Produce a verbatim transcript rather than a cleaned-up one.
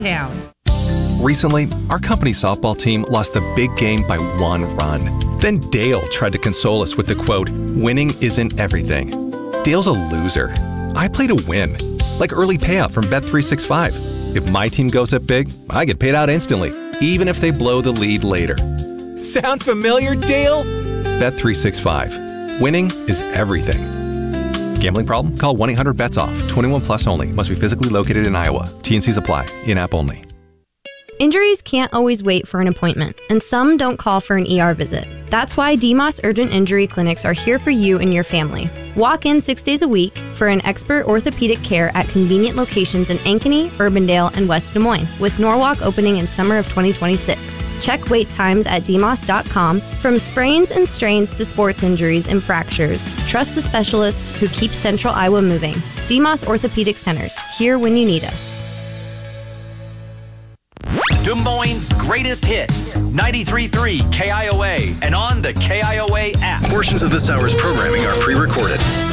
down. Recently, our company softball team lost the big game by one run. Then Dale tried to console us with the quote, "Winning isn't everything." Dale's a loser. I play to win, like early payout from Bet three sixty-five. If my team goes up big, I get paid out instantly, even if they blow the lead later. Sound familiar, Dale? Bet three sixty-five. Winning is everything. Gambling problem? Call one eight hundred bets off. twenty-one plus only. Must be physically located in Iowa. T and Cs apply. In-app only. Injuries can't always wait for an appointment, and some don't call for an E R visit. That's why D M O S Urgent Injury Clinics are here for you and your family. Walk in six days a week for an expert orthopedic care at convenient locations in Ankeny, Urbandale, and West Des Moines, with Norwalk opening in summer of twenty twenty-six. Check wait times at D M O S dot com. From sprains and strains to sports injuries and fractures, trust the specialists who keep Central Iowa moving. D M O S Orthopedic Centers, here when you need us. Des Moines' greatest hits, ninety-three point three K I O A, and on the K I O A app. Portions of this hour's programming are pre-recorded.